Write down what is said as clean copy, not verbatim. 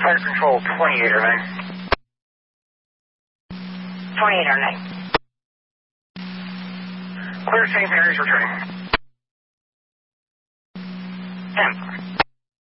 Fire control, 2809. 2809. Clear, St. Mary's returning. 10.